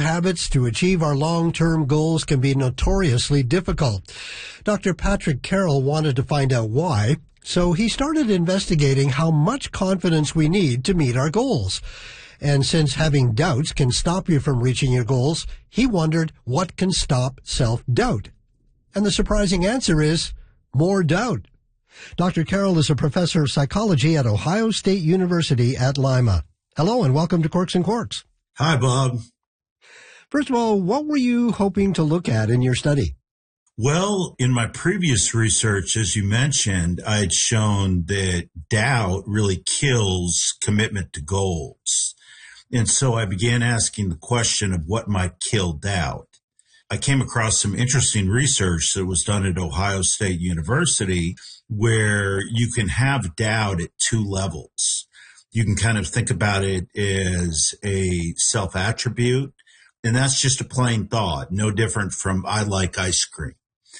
habits to achieve our long-term goals can be notoriously difficult. Dr. Patrick Carroll wanted to find out why, so he started investigating how much confidence we need to meet our goals. And since having doubts can stop you from reaching your goals, he wondered what can stop self-doubt. And the surprising answer is more doubt. Dr. Carroll is a professor of psychology at Ohio State University at Lima. Hello and welcome to Quirks and Quarks. Hi, Bob. First of all, what were you hoping to look at in your study? Well, in my previous research, as you mentioned, I had shown that doubt really kills commitment to goals. And so I began asking the question of what might kill doubt. I came across some interesting research that was done at Ohio State University where you can have doubt at two levels. You can kind of think about it as a self-attribute, and that's just a plain thought, no different from I like ice cream.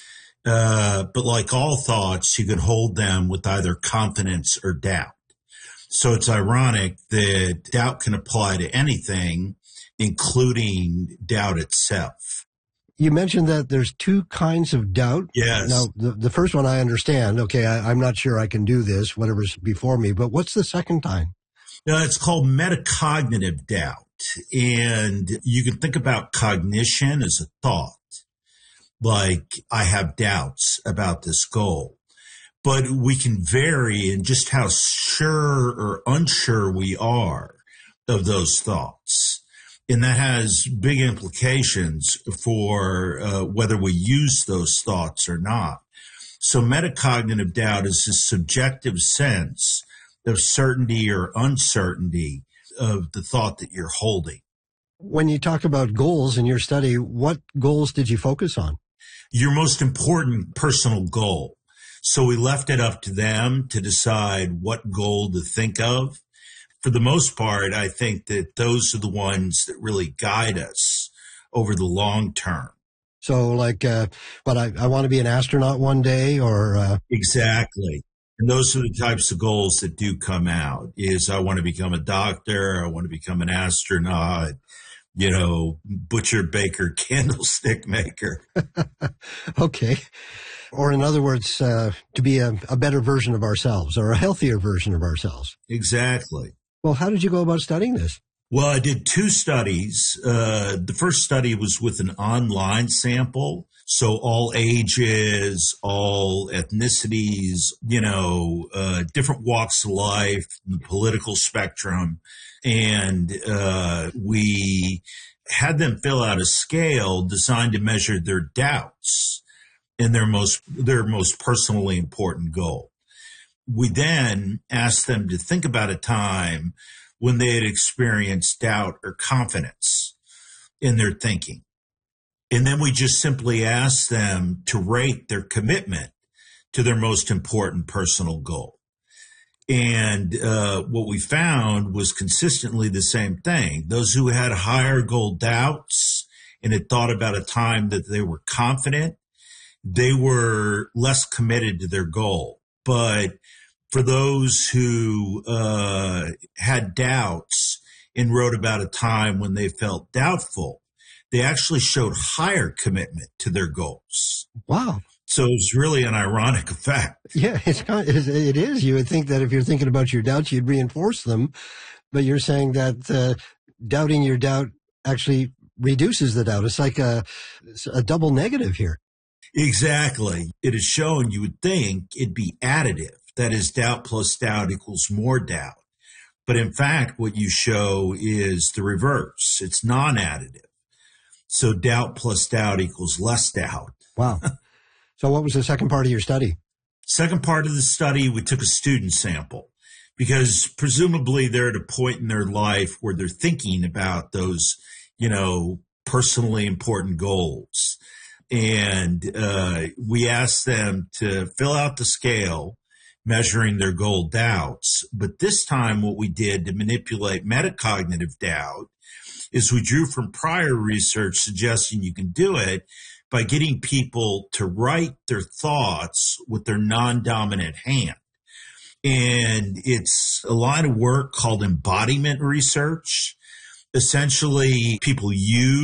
But like all thoughts, you can hold them with either confidence or doubt. So it's ironic that doubt can apply to anything, including doubt itself. You mentioned that there's two kinds of doubt. Yes. Now, the first one I understand. Okay, I'm not sure I can do this, whatever's before me. But what's the second kind? It's called metacognitive doubt. And you can think about cognition as a thought, like I have doubts about this goal. But we can vary in just how sure or unsure we are of those thoughts. And that has big implications for whether we use those thoughts or not. So metacognitive doubt is a subjective sense of certainty or uncertainty of the thought that you're holding. When you talk about goals in your study, what goals did you focus on? Your most important personal goal. So we left it up to them to decide what goal to think of. For the most part, I think that those are the ones that really guide us over the long term. So like, but I want to be an astronaut one day or... Exactly. And those are the types of goals that do come out is I want to become a doctor. I want to become an astronaut, butcher, baker, candlestick maker. Okay. Or in other words, to be a better version of ourselves or a healthier version of ourselves. Exactly. Well, how did you go about studying this? Well, I did two studies. The first study was with an online sample. So all ages, all ethnicities, different walks of life, the political spectrum. And we had them fill out a scale designed to measure their doubts in their most personally important goal. We then asked them to think about a time when they had experienced doubt or confidence in their thinking. And then we just simply asked them to rate their commitment to their most important personal goal. And what we found was consistently the same thing. Those who had higher goal doubts and had thought about a time that they were confident, they were less committed to their goal. But for those who had doubts and wrote about a time when they felt doubtful, they actually showed higher commitment to their goals. Wow. So it's really an ironic effect. Yeah, it is. You would think that if you're thinking about your doubts, you'd reinforce them. But you're saying that doubting your doubt actually reduces the doubt. It's like a double negative here. Exactly. It is shown you would think it'd be additive. That is, doubt plus doubt equals more doubt. But in fact, what you show is the reverse. It's non-additive. So doubt plus doubt equals less doubt. Wow. So what was the second part of your study? Second part of the study, we took a student sample because presumably they're at a point in their life where they're thinking about those, personally important goals. And we asked them to fill out the scale measuring their goal doubts. But this time what we did to manipulate metacognitive doubt is we drew from prior research suggesting you can do it by getting people to write their thoughts with their non-dominant hand. And it's a line of work called embodiment research. Essentially, people use